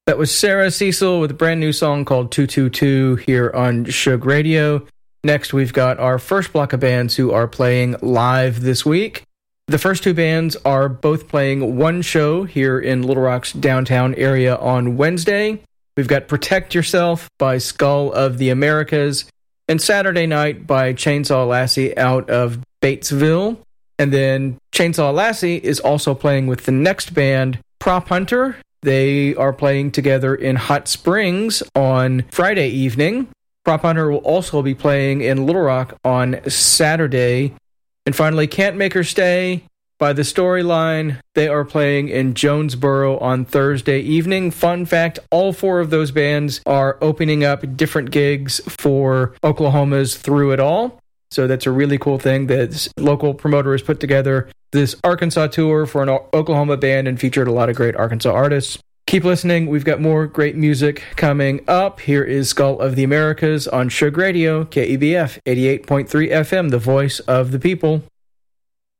That was Sarah Cecil with a brand new song called 222 here on Shug Radio. Next, we've got our first block of bands who are playing live this week. The first two bands are both playing one show here in Little Rock's downtown area on Wednesday. We've got Protect Yourself by Skull of the Americas, and Saturday night by Chainsaw Lassie out of Batesville. And then Chainsaw Lassie is also playing with the next band, Prop Hunter. They are playing together in Hot Springs on Friday evening. Prop Hunter will also be playing in Little Rock on Saturday. And finally, Can't Make Her Stay by The Storyline. They are playing in Jonesboro on Thursday evening. Fun fact, all four of those bands are opening up different gigs for Oklahoma's Through It All. So that's a really cool thing that this local promoter has put together this Arkansas tour for an Oklahoma band and featured a lot of great Arkansas artists. Keep listening. We've got more great music coming up. Here is Skull of the Americas on Shug Radio, KEBF 88.3 FM, the voice of the people.